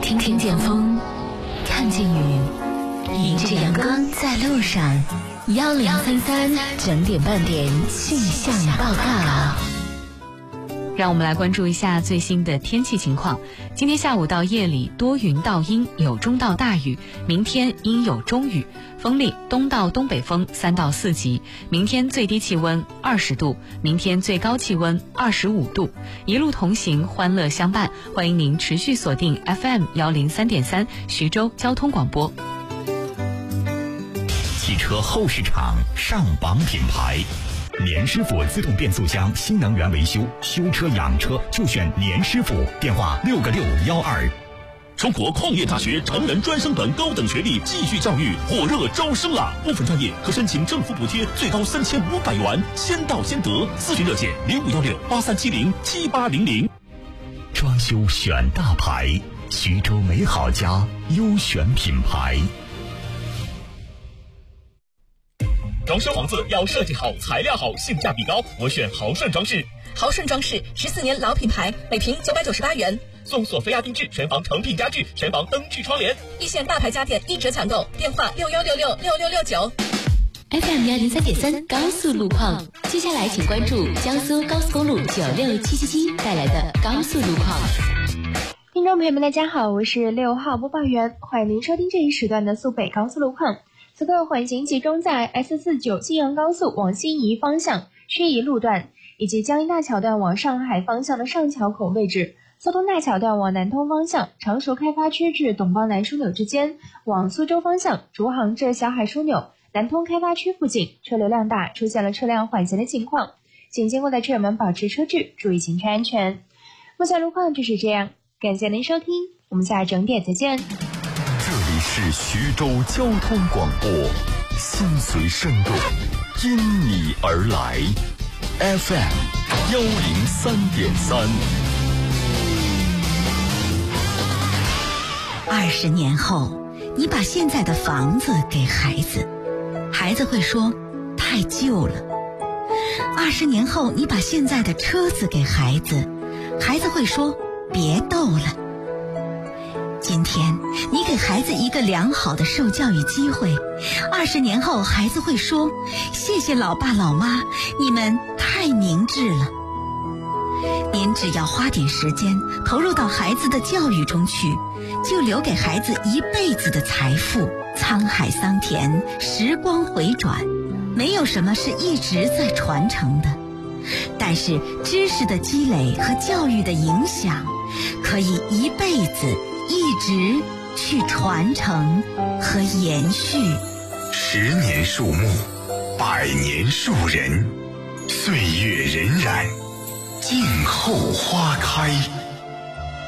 听见风，看见雨，迎着阳光在路上。1033整点半点气象报告。 让我们来关注一下最新的天气情况。今天下午到夜里多云到阴，有中到大雨，明天阴有中雨，风力东到东北风3到4级，明天最低气温20度，明天最高气温25度。一路同行，欢乐相伴，欢迎您持续锁定 FM 103.3徐州交通广播。 汽车后市场上榜品牌，年师傅自动变速箱新能源维修，修车养车就选年师傅，电话6个612。 中国矿业大学成人专升本高等学历继续教育火热招生了，部分专业可申请政府补贴，最高3500元，先到先得。咨询热线051683707800。 装修选大牌，徐州美好家优选品牌。 装修房子要设计好，材料好，性价比高，我选豪顺装饰。 豪顺装饰14年老品牌，每平998元， 送索菲亚定制，全房成品家具，全房灯具窗帘， 一线大牌家电1折抢购，电话61666669。 FM 103.3高速路况，接下来请关注江苏高速公路96777带来的高速路况。 听众朋友们，大家好，我是6号播报员，欢迎您收听这一时段的苏北高速路况。此刻缓行集中在 S49 泾阳高速往西移方向盱眙路段，以及江阴大桥段往上海方向的上桥口位置，苏通大桥段往南通方向常熟开发区至董邦南枢纽之间，往苏州方向竹杭至小海枢纽南通开发区附近车流量大，出现了车辆缓行的情况，请经过的车友们保持车距，注意行车安全。目前路况就是这样，感谢您收听，我们下整点再见。 这里是徐州交通广播，心随声动，因你而来 FM 103.3。 20年后，你把现在的房子给孩子，孩子会说太旧了。20年后，你把现在的车子给孩子，孩子会说别逗了。今天你给孩子一个良好的受教育机会，20年后孩子会说谢谢老爸老妈，你们太明智了。您只要花点时间投入到孩子的教育中去，就留给孩子一辈子的财富。沧海桑田，时光回转，没有什么是一直在传承的，但是知识的积累和教育的影响可以一辈子一直去传承和延续。 10年树木，100年树人，岁月荏苒，静候花开。